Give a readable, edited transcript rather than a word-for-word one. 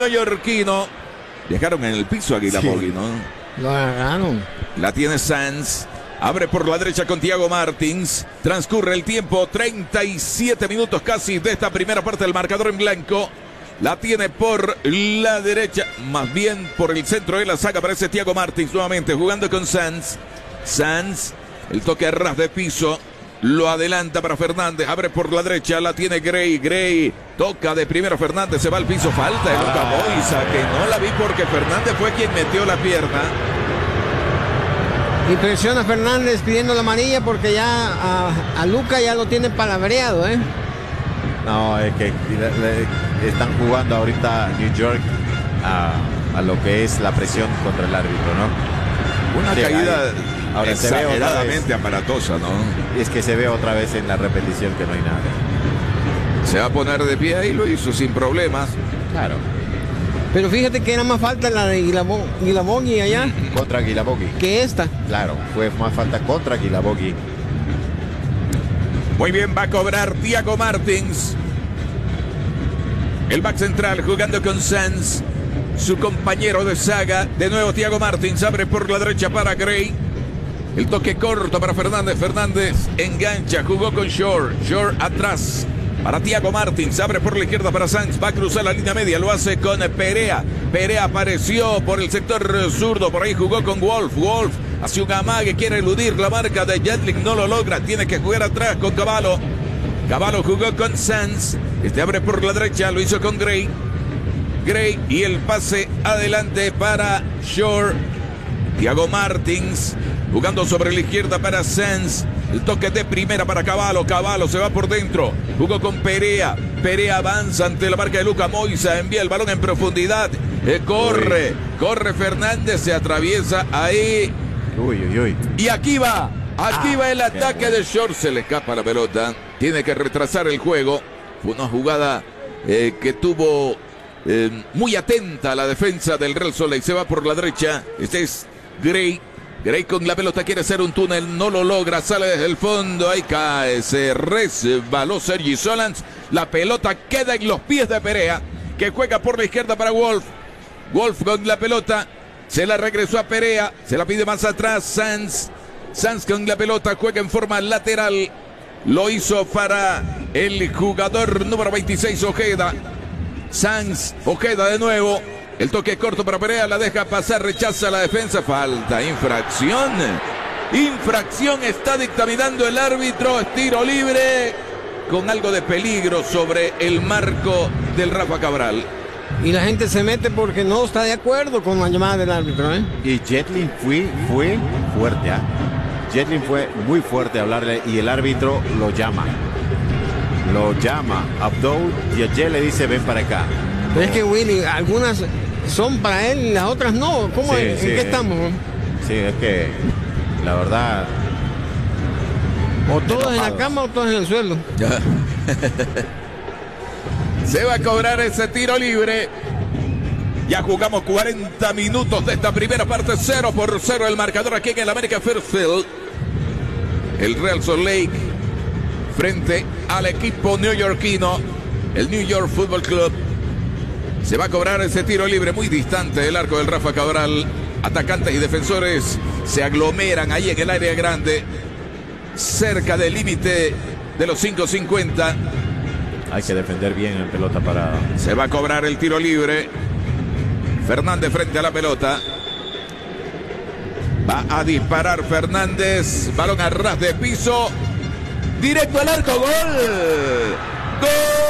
neoyorquino. Dejaron en el piso a Guilabogui, ¿no? Lo agarraron. La tiene Sanz. Abre por la derecha con Thiago Martins. Transcurre el tiempo, 37 minutos casi de esta primera parte del marcador en blanco. La tiene por la derecha, más bien por el centro de la saga. Aparece Thiago Martins nuevamente jugando con Sanz. Sanz, el toque a ras de piso. Lo adelanta para Fernández, abre por la derecha, la tiene Gray. Gray toca de primero Fernández, se va al piso, falta de Luka Moisa, que no la vi porque Fernández fue quien metió la pierna. Impresiona a Fernández pidiendo la amarilla porque ya a Luka ya lo tiene palabreado, ¿eh? No, es que están jugando ahorita New York a lo que es la presión contra el árbitro, ¿no? Una caída ahora exageradamente aparatosa, ¿no? Es que se ve otra vez en la repetición que no hay nada. Se va a poner de pie y lo hizo sin problemas. Claro. Pero fíjate que era más falta la de Guilabogui allá. Contra Guilabogui. Que esta. Claro, fue más falta contra Guilabogui. Muy bien, va a cobrar Thiago Martins. El back central jugando con Sanz. Su compañero de saga. De nuevo Thiago Martins abre por la derecha para Gray. El toque corto para Fernández. Fernández engancha, jugó con Shore. Shore atrás para Thiago Martins. Abre por la izquierda para Sanz. Va a cruzar la línea media. Lo hace con Perea. Perea apareció por el sector zurdo. Por ahí jugó con Wolf. Wolf hace un amague. Quiere eludir la marca de Jetling. No lo logra. Tiene que jugar atrás con Cavallo. Cavallo jugó con Sanz. Este abre por la derecha. Lo hizo con Gray. Gray y el pase adelante para Shore. Thiago Martins jugando sobre la izquierda para Sanz. El toque de primera para Cavallo. Cavallo se va por dentro. Jugó con Perea. Perea avanza ante la marca de Luka Moisa. Envía el balón en profundidad. Corre. Corre Fernández. Se atraviesa ahí. Y aquí va. Aquí va el ataque de Shore. Se le escapa la pelota. Tiene que retrasar el juego. Fue una jugada que tuvo muy atenta a la defensa del Real Salt Lake. Se va por la derecha. Este es Gray. Gray con la pelota quiere hacer un túnel, no lo logra, sale desde el fondo, ahí cae, se resbaló Sergi Solans, la pelota queda en los pies de Perea, que juega por la izquierda para Wolf. Wolf con la pelota, se la regresó a Perea, se la pide más atrás, Sanz. Sanz con la pelota, juega en forma lateral, lo hizo para el jugador número 26, Ojeda. Sanz, Ojeda de nuevo. El toque corto para Perea, la deja pasar, rechaza la defensa, falta, infracción. Infracción está dictaminando el árbitro, es tiro libre con algo de peligro sobre el marco del Rafa Cabral. Y la gente se mete porque no está de acuerdo con la llamada del árbitro, ¿eh? Y Jetling fue fuerte, ¿eh? Jetling fue muy fuerte a hablarle y el árbitro lo llama. Lo llama Abdou y a Jet le dice ven para acá. Pero es que Willy, algunas son para él y las otras no. ¿Cómo sí, ¿En qué estamos? Sí, es que la verdad. O todos en la cama o todos en el suelo. Se va a cobrar ese tiro libre. Ya jugamos 40 minutos de esta primera parte, 0-0 el marcador aquí en el American Fairfield. El Real Salt Lake frente al equipo neoyorquino, el New York Football Club. Se va a cobrar ese tiro libre muy distante del arco del Rafa Cabral. Atacantes y defensores se aglomeran ahí en el área grande, cerca del límite de los 5.50. Hay que defender bien en pelota parada. Se va a cobrar el tiro libre. Fernández frente a la pelota. Va a disparar Fernández. Balón a ras de piso. Directo al arco. Gol. Gol.